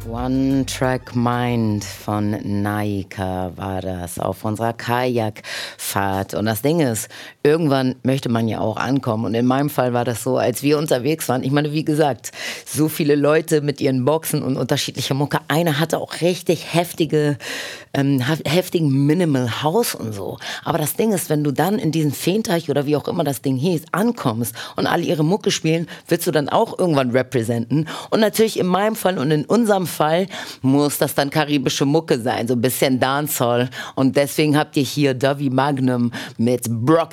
One Track Mind von Naika war das auf unserer Kajakfahrt. Und das Ding ist, irgendwann möchte man ja auch ankommen. Und in meinem Fall war das so, als wir unterwegs waren. Ich meine, wie gesagt, so viele Leute mit ihren Boxen und unterschiedlicher Mucke. Einer hatte auch richtig heftigen Minimal House und so. Aber das Ding ist, wenn du dann in diesen Feenteich oder wie auch immer das Ding hieß, ankommst und alle ihre Mucke spielen, willst du dann auch irgendwann representen. Und natürlich in meinem Fall und in unserem Fall muss das dann karibische Mucke sein, so ein bisschen Dancehall. Und deswegen habt ihr hier Dovey Magnum mit Brock